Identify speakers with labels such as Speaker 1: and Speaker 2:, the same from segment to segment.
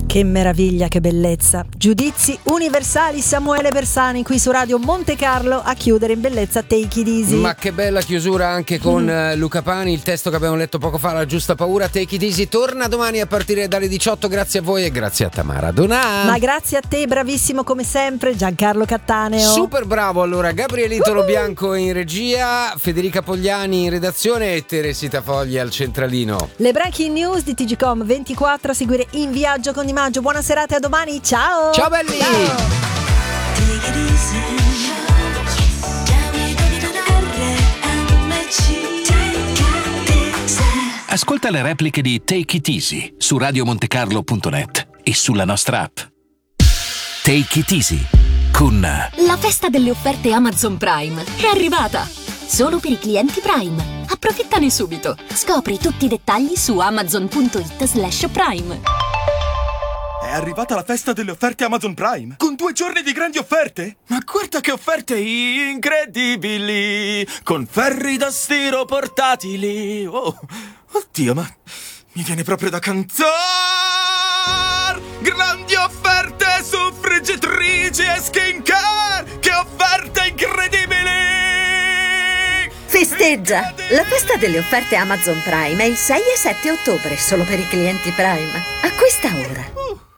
Speaker 1: Che meraviglia, che bellezza. Giudizi universali, Samuele Bersani qui su Radio Monte Carlo a chiudere in bellezza Take It Easy.
Speaker 2: Ma che bella chiusura anche con Luca Pani, il testo che abbiamo letto poco fa, La giusta paura. Take It Easy torna domani a partire dalle 18. Grazie a voi e grazie a Tamara Donà.
Speaker 1: Ma grazie a te, bravissimo come sempre Giancarlo Cattaneo.
Speaker 2: Super bravo. Allora, Gabrielito Lobianco in regia, Federica Pogliani in redazione e Teresita Fogli al centralino.
Speaker 1: Le breaking news di TGcom 24 a seguire in viaggio con Di Maggio. Buona serata e a domani, ciao.
Speaker 2: Ciao belli.
Speaker 1: Ciao.
Speaker 3: Ascolta le repliche di Take It Easy su radiomontecarlo.net e sulla nostra app. Take It Easy con
Speaker 4: la festa delle offerte Amazon Prime è arrivata! Solo per i clienti Prime. Approfittane subito. Scopri tutti i dettagli su amazon.it/prime.
Speaker 5: È arrivata la festa delle offerte Amazon Prime, con 2 giorni di grandi offerte. Ma guarda che offerte incredibili, con ferri da stiro portatili. Oh, oddio, ma mi viene proprio da cantare. Grandi offerte su friggitrici e skincare. Che offerte incredibili!
Speaker 6: Festeggia! La festa delle offerte Amazon Prime è il 6 e 7 ottobre, solo per i clienti Prime. Acquista ora.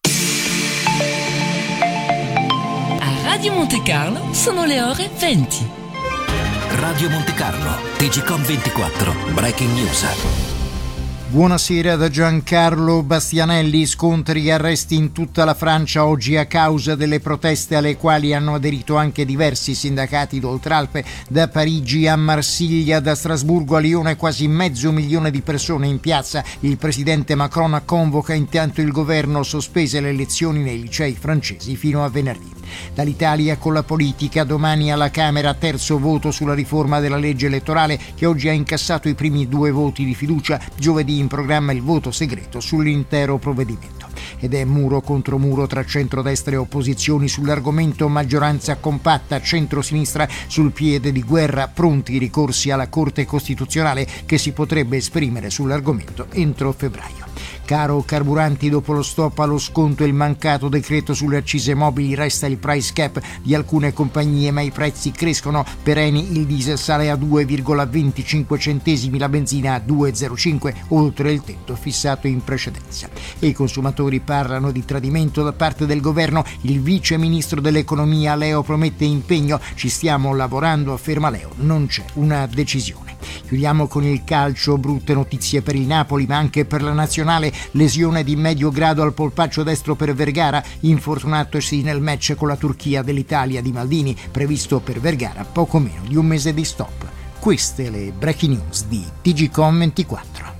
Speaker 7: Radio Monte Carlo sono le ore 20.
Speaker 3: Radio Monte Carlo, TGcom 24, Breaking News.
Speaker 8: Buonasera da Giancarlo Bastianelli. Scontri e arresti in tutta la Francia oggi a causa delle proteste alle quali hanno aderito anche diversi sindacati d'Oltralpe. Da Parigi a Marsiglia, da Strasburgo a Lione, quasi 500.000 di persone in piazza. Il presidente Macron convoca intanto il governo sospese le lezioni nei licei francesi fino a venerdì. Dall'Italia con la politica, domani alla Camera terzo voto sulla riforma della legge elettorale che oggi ha incassato i primi 2 voti di fiducia. Giovedì in programma il voto segreto sull'intero provvedimento. Ed è muro contro muro tra centrodestra e opposizioni sull'argomento, maggioranza compatta, centrosinistra sul piede di guerra, pronti i ricorsi alla Corte Costituzionale che si potrebbe esprimere sull'argomento entro febbraio. Caro carburanti, dopo lo stop allo sconto e il mancato decreto sulle accise mobili resta il price cap di alcune compagnie, ma i prezzi crescono. Per Eni il diesel sale a 2,25 centesimi, la benzina a 2,05, oltre il tetto fissato in precedenza. E i consumatori parlano di tradimento da parte del governo. Il vice ministro dell'economia Leo promette impegno. Ci stiamo lavorando, afferma Leo, non c'è una decisione. Chiudiamo con il calcio, brutte notizie per il Napoli ma anche per la nazionale. Lesione di medio grado al polpaccio destro per Vergara, infortunatosi nel match con la Turchia dell'Italia di Maldini, previsto per Vergara poco meno di un mese di stop. Queste le breaking news di TGcom 24.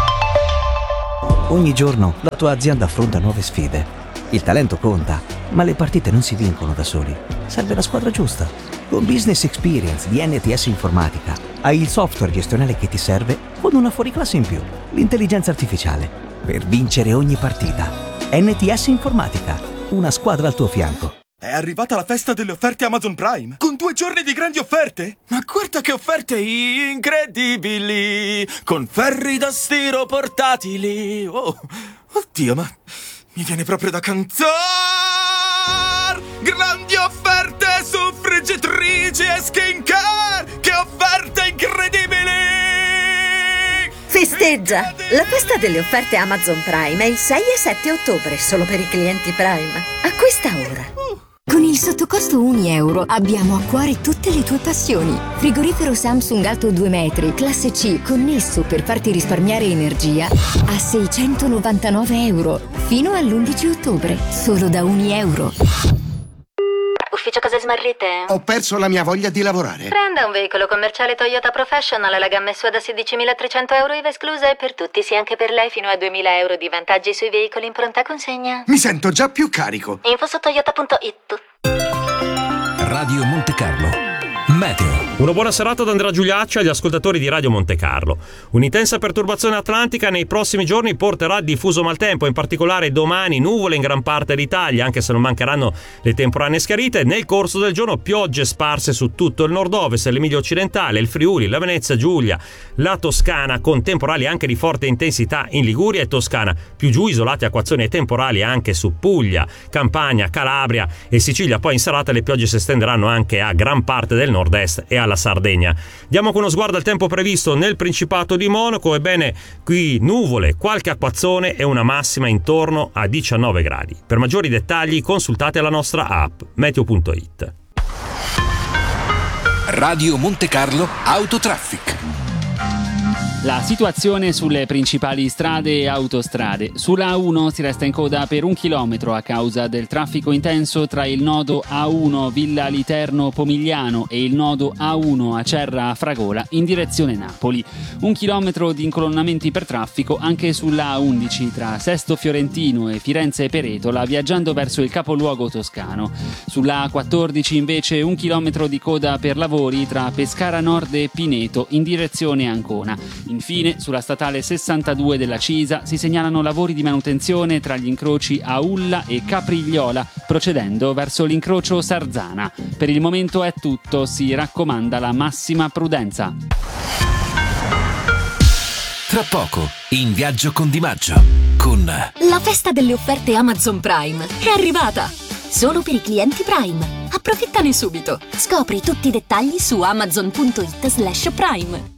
Speaker 9: Ogni giorno la tua azienda affronta nuove sfide. Il talento conta, ma le partite non si vincono da soli. Serve la squadra giusta. Con Business Experience di NTS Informatica hai il software gestionale che ti serve con una fuoriclasse in più, l'intelligenza artificiale, per vincere ogni partita. NTS Informatica, una squadra al tuo fianco.
Speaker 5: È arrivata la festa delle offerte Amazon Prime, con 2 giorni di grandi offerte. Ma guarda che offerte incredibili, con ferri da stiro portatili. Oh, oddio, ma mi viene proprio da cantare. Grandi offerte su friggitrici e skincare. Che offerte incredibili!
Speaker 6: Festeggia! La festa delle offerte Amazon Prime è il 6 e 7 ottobre, solo per i clienti Prime. Acquista ora.
Speaker 4: Con il sottocosto €1 abbiamo a cuore tutte le tue passioni. Frigorifero Samsung alto 2 metri, classe C, connesso per farti risparmiare energia a €699. Fino all'11 ottobre, solo da €1.
Speaker 10: Ufficio cose smarrite?
Speaker 11: Ho perso la mia voglia di lavorare.
Speaker 10: Prenda un veicolo commerciale Toyota Professional alla gamma SUV da €16.300 IVA esclusa e per tutti, sì anche per lei, fino a €2.000 di vantaggi sui veicoli in pronta consegna.
Speaker 11: Mi sento già più carico.
Speaker 10: Info su toyota.it.
Speaker 3: Radio Monte Carlo, Meteo.
Speaker 12: Una buona serata da Andrea Giuliacci agli ascoltatori di Radio Monte Carlo. Un'intensa perturbazione atlantica nei prossimi giorni porterà diffuso maltempo, in particolare domani nuvole in gran parte d'Italia, anche se non mancheranno le temporanee schiarite. Nel corso del giorno piogge sparse su tutto il nord-ovest, l'Emilia occidentale, il Friuli, la Venezia Giulia, la Toscana, con temporali anche di forte intensità in Liguria e Toscana. Più giù isolati acquazzoni e temporali anche su Puglia, Campania, Calabria e Sicilia. Poi in serata le piogge si estenderanno anche a gran parte del nord-est e alla Sardegna. Diamo con uno sguardo al tempo previsto nel Principato di Monaco. Ebbene, qui nuvole, qualche acquazzone e una massima intorno a 19 gradi. Per maggiori dettagli consultate la nostra app meteo.it.
Speaker 3: Radio Monte Carlo Autotraffic.
Speaker 13: La situazione sulle principali strade e autostrade. Sulla A1 si resta in coda per 1 chilometro a causa del traffico intenso tra il nodo A1 Villa Literno Pomigliano e il nodo A1 Acerra Fragola in direzione Napoli. 1 chilometro di incolonnamenti per traffico anche sulla A11 tra Sesto Fiorentino e Firenze Peretola viaggiando verso il capoluogo toscano. Sulla A14 invece 1 chilometro di coda per lavori tra Pescara Nord e Pineto in direzione Ancona. Infine, sulla statale 62 della Cisa si segnalano lavori di manutenzione tra gli incroci Aulla e Caprigliola, procedendo verso l'incrocio Sarzana. Per il momento è tutto, si raccomanda la massima prudenza.
Speaker 3: Tra poco, in viaggio con Di Maggio, con
Speaker 4: La festa delle offerte Amazon Prime è arrivata! Solo per i clienti Prime. Approfittane subito. Scopri tutti i dettagli su amazon.it/Prime.